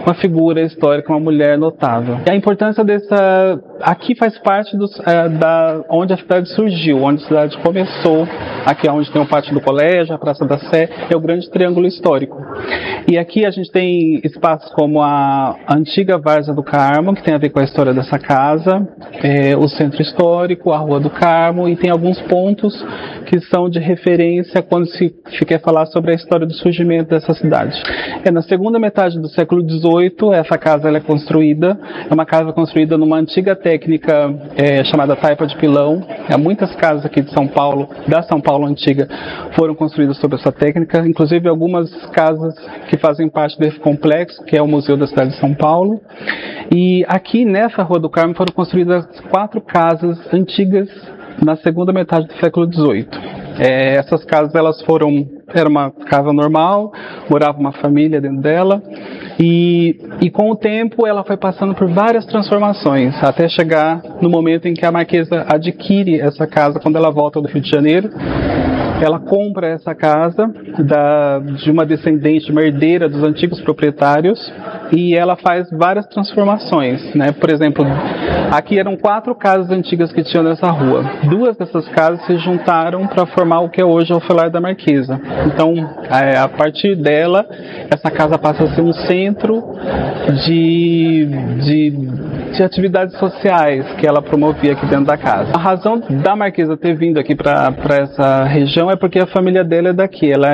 uma figura histórica, uma mulher notável. E a importância dessa... Aqui faz parte da onde a cidade surgiu, onde a cidade começou. Aqui é onde tem o pátio do colégio, a Praça da Sé, é o grande triângulo histórico. E aqui a gente tem espaços como a antiga Várzea do Carmo, que tem a ver com a história dessa casa, o centro histórico, a Rua do Carmo, e tem alguns pontos que são de referência quando se quer falar sobre a história do surgimento dessa cidade. Na segunda metade do século XVIII, essa casa ela é construída, é uma casa construída numa antiga técnica chamada taipa de pilão. Muitas casas aqui de São Paulo, da São Paulo antiga, foram construídas sob essa técnica, inclusive algumas casas que fazem parte desse complexo, que é o Museu da Cidade de São Paulo. E aqui nessa Rua do Carmo foram construídas 4 casas antigas na segunda metade do século XVIII. Essas casas era uma casa normal, morava uma família dentro dela, e com o tempo ela foi passando por várias transformações, até chegar no momento em que a Marquesa adquire essa casa quando ela volta do Rio de Janeiro. Ela compra essa casa de uma descendente, uma herdeira dos antigos proprietários, e ela faz várias transformações, né? Por exemplo, aqui eram 4 casas antigas que tinham nessa rua. 2 dessas casas se juntaram para formar o que é hoje o Falar da Marquesa. Então, a partir dela, essa casa passa a ser um centro de atividades sociais que ela promovia aqui dentro da casa. A razão da Marquesa ter vindo aqui para essa região é porque a família dela é daqui. Ela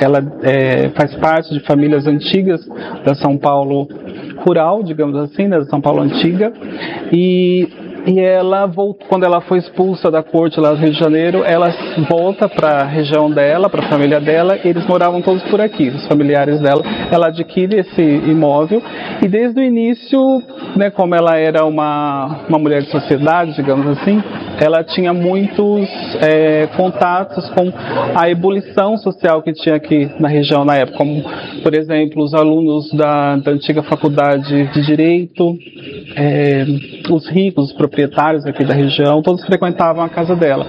faz parte de famílias antigas da São Paulo rural, digamos assim, da São Paulo antiga, e ela voltou, quando ela foi expulsa da corte lá do Rio de Janeiro, ela volta para a região dela, para a família dela. Eles moravam todos por aqui, os familiares dela. Ela adquire esse imóvel e desde o início, né, como ela era uma mulher de sociedade, digamos assim, ela tinha muitos contatos com a ebulição social que tinha aqui na região na época, como, por exemplo, os alunos da antiga faculdade de Direito, os ricos, os proprietários aqui da região, todos frequentavam a casa dela.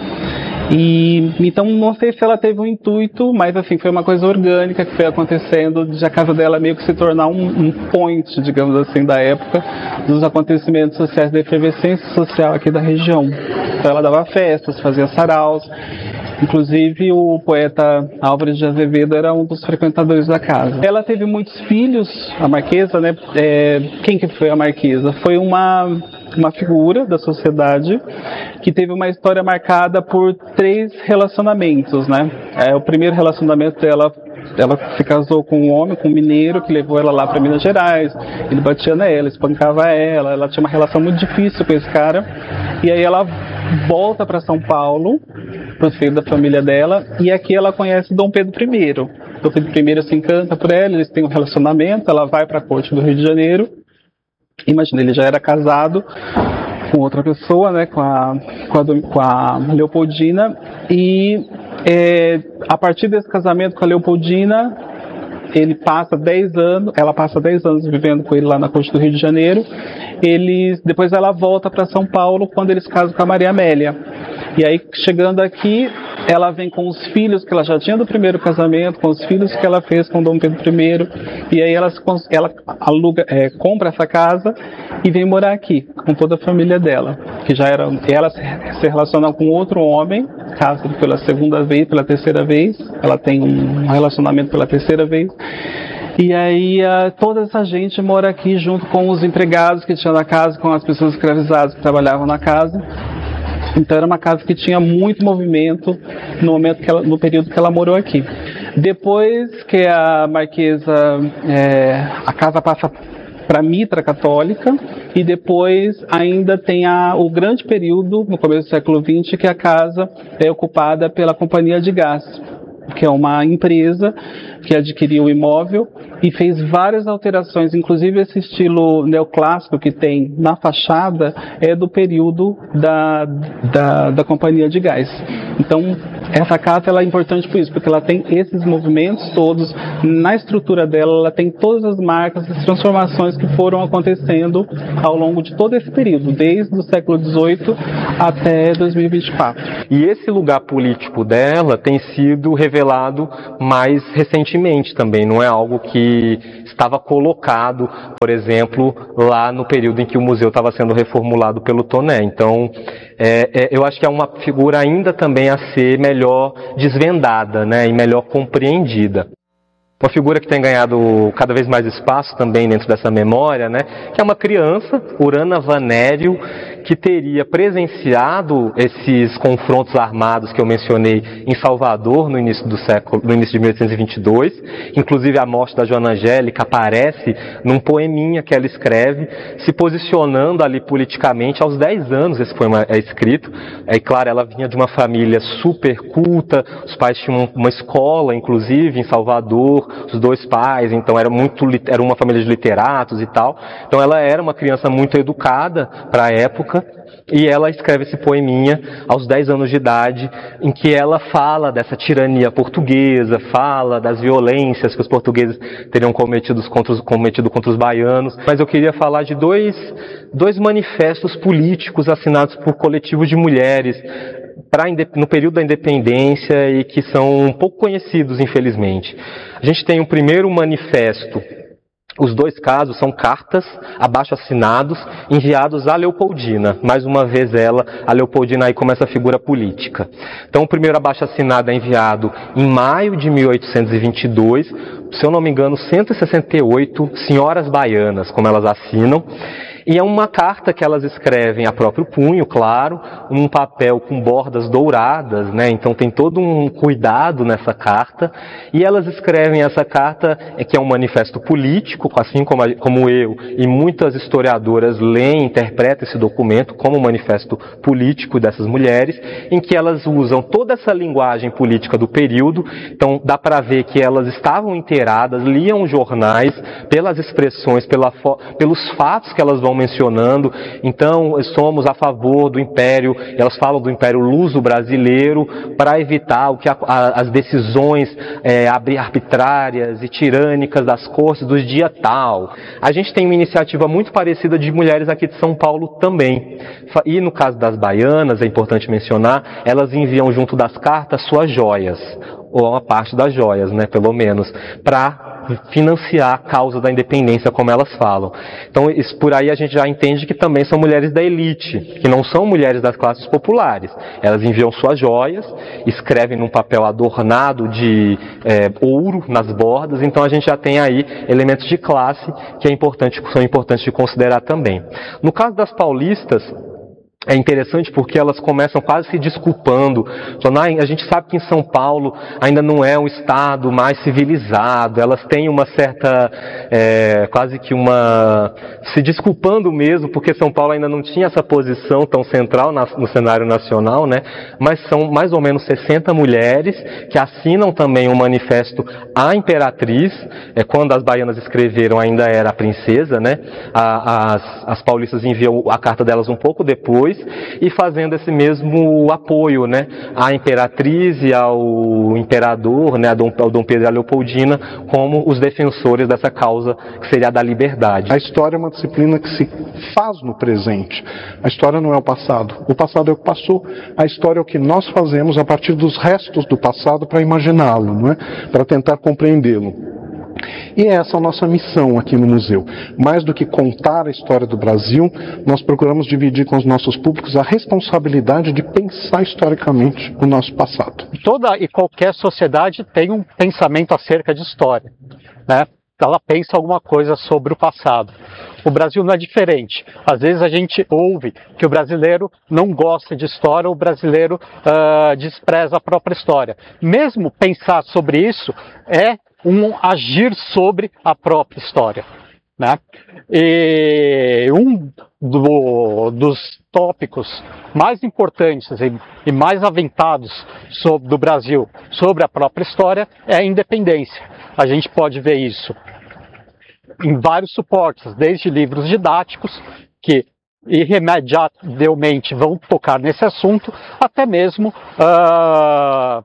E então não sei se ela teve um intuito, mas assim, foi uma coisa orgânica que foi acontecendo, de a casa dela meio que se tornar um point, digamos assim, da época, dos acontecimentos sociais, da efervescência social aqui da região. Então ela dava festas, fazia saraus. Inclusive o poeta Álvares de Azevedo era um dos frequentadores da casa. Ela teve muitos filhos, a Marquesa, né? Quem que foi a Marquesa? Foi uma figura da sociedade que teve uma história marcada por 3 relacionamentos, né? O primeiro relacionamento dela, ela se casou com um homem, com um mineiro, que levou ela lá para Minas Gerais. Ele batia nela, espancava ela tinha uma relação muito difícil com esse cara. E aí ela volta para São Paulo, para o seio da família dela, e aqui ela conhece Dom Pedro I. Dom Pedro I se encanta por ela, eles têm um relacionamento, ela vai para a corte do Rio de Janeiro. Imagina, ele já era casado com outra pessoa, né, com a Leopoldina, e a partir desse casamento com a Leopoldina, ela passa 10 anos vivendo com ele lá na corte do Rio de Janeiro. Depois ela volta para São Paulo quando eles casam com a Maria Amélia. E aí, chegando aqui, ela vem com os filhos que ela já tinha do primeiro casamento, com os filhos que ela fez com Dom Pedro I. E aí ela compra essa casa e vem morar aqui, com toda a família dela. Que já era, ela se relaciona com outro homem, casa pela segunda vez, pela terceira vez. Ela tem um relacionamento pela terceira vez. E aí toda essa gente mora aqui junto com os empregados que tinham na casa, com as pessoas escravizadas que trabalhavam na casa. Então era uma casa que tinha muito movimento no período que ela morou aqui. Depois que a Marquesa, a casa passa para a mitra católica, e depois ainda tem o grande período, no começo do século XX, que a casa é ocupada pela Companhia de Gás, que é uma empresa que adquiriu o imóvel e fez várias alterações, inclusive esse estilo neoclássico que tem na fachada é do período da Companhia de Gás. Então, essa casa ela é importante por isso, porque ela tem esses movimentos todos, na estrutura dela, ela tem todas as marcas, as transformações que foram acontecendo ao longo de todo esse período, desde o século XVIII até 2024. E esse lugar político dela tem sido revelado mais recentemente recentemente também, não é algo que estava colocado, por exemplo, lá no período em que o museu estava sendo reformulado pelo Toné. Então, eu acho que é uma figura ainda também a ser melhor desvendada, né, e melhor compreendida. Uma figura que tem ganhado cada vez mais espaço também dentro dessa memória, né, que é uma criança, Urana Vanério, que teria presenciado esses confrontos armados que eu mencionei em Salvador no início de 1822. Inclusive a morte da Joana Angélica aparece num poeminha que ela escreve, se posicionando ali politicamente aos 10 anos. Esse poema é escrito. Claro, ela vinha de uma família super culta, os pais tinham uma escola, inclusive, em Salvador, os dois pais, então era uma família de literatos e tal. Então ela era uma criança muito educada para a época, e ela escreve esse poeminha aos 10 anos de idade, em que ela fala dessa tirania portuguesa, fala das violências que os portugueses teriam cometido contra os baianos. Mas eu queria falar de dois manifestos políticos assinados por coletivos de mulheres no período da independência e que são pouco conhecidos, infelizmente. A gente tem o primeiro manifesto. Os dois casos são cartas abaixo-assinados enviados à Leopoldina. Mais uma vez a Leopoldina aí como essa figura política. Então o primeiro abaixo-assinado é enviado em maio de 1822, se eu não me engano 168 senhoras baianas, como elas assinam. E é uma carta que elas escrevem a próprio punho, claro, num papel com bordas douradas, né? Então tem todo um cuidado nessa carta. E elas escrevem essa carta, que é um manifesto político, assim como eu e muitas historiadoras leem e interpretam esse documento como um manifesto político dessas mulheres, em que elas usam toda essa linguagem política do período. Então dá para ver que elas estavam inteiradas, liam jornais, pelas expressões, pelos fatos que elas vão mencionando. Então somos a favor do Império, elas falam do Império Luso-Brasileiro, para evitar as decisões arbitrárias e tirânicas das cortes dos dia tal. A gente tem uma iniciativa muito parecida de mulheres aqui de São Paulo também. E no caso das baianas, é importante mencionar, elas enviam junto das cartas suas joias, ou uma parte das joias, né, pelo menos, para financiar a causa da independência, como elas falam. Então, por aí a gente já entende que também são mulheres da elite, que não são mulheres das classes populares. Elas enviam suas joias, escrevem num papel adornado de ouro nas bordas, então a gente já tem aí elementos de classe que são importantes de considerar também. No caso das paulistas, é interessante porque elas começam quase se desculpando, falando, a gente sabe que em São Paulo ainda não é um estado mais civilizado, elas têm uma certa, quase que se desculpando mesmo, porque São Paulo ainda não tinha essa posição tão central no cenário nacional, né? Mas são mais ou menos 60 mulheres que assinam também um manifesto à imperatriz. Quando as baianas escreveram ainda era a princesa, né? As paulistas enviam a carta delas um pouco depois, e fazendo esse mesmo apoio, né, à imperatriz e ao imperador, né, ao Dom Pedro e à Leopoldina, como os defensores dessa causa que seria a da liberdade. A história é uma disciplina que se faz no presente. A história não é o passado. O passado é o que passou. A história é o que nós fazemos a partir dos restos do passado para imaginá-lo, não é? Para tentar compreendê-lo. E essa é a nossa missão aqui no museu. Mais do que contar a história do Brasil, nós procuramos dividir com os nossos públicos a responsabilidade de pensar historicamente o nosso passado. Toda e qualquer sociedade tem um pensamento acerca de história, né? Ela pensa alguma coisa sobre o passado. O Brasil não é diferente. Às vezes a gente ouve que o brasileiro não gosta de história, o brasileiro despreza a própria história. Mesmo pensar sobre isso é um agir sobre a própria história, né? E um dos tópicos mais importantes e mais aventados do Brasil sobre a própria história é a independência. A gente pode ver isso em vários suportes, desde livros didáticos, que irremediavelmente vão tocar nesse assunto, até mesmo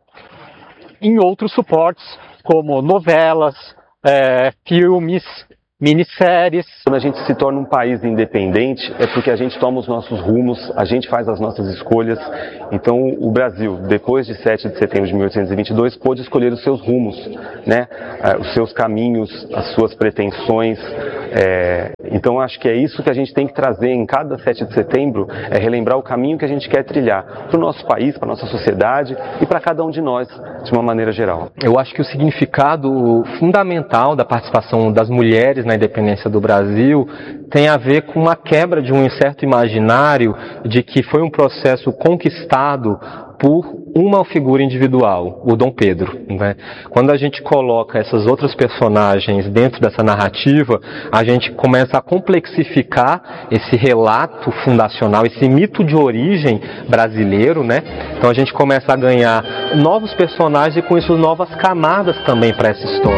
em outros suportes, como novelas, filmes minisséries. Quando a gente se torna um país independente, é porque a gente toma os nossos rumos, a gente faz as nossas escolhas. Então, o Brasil, depois de 7 de setembro de 1822, pôde escolher os seus rumos, né? Os seus caminhos, as suas pretensões. Então, acho que é isso que a gente tem que trazer em cada 7 de setembro, é relembrar o caminho que a gente quer trilhar para o nosso país, para a nossa sociedade e para cada um de nós, de uma maneira geral. Eu acho que o significado fundamental da participação das mulheres na independência do Brasil tem a ver com uma quebra de um certo imaginário de que foi um processo conquistado por uma figura individual, o Dom Pedro, né? Quando a gente coloca essas outras personagens dentro dessa narrativa, a gente começa a complexificar esse relato fundacional, esse mito de origem brasileiro, né? Então a gente começa a ganhar novos personagens e com isso novas camadas também para essa história.